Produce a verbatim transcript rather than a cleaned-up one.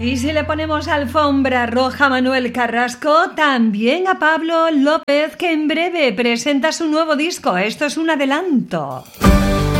Y si le ponemos alfombra roja a Manuel Carrasco, también a Pablo López, que en breve presenta su nuevo disco. Esto es un adelanto.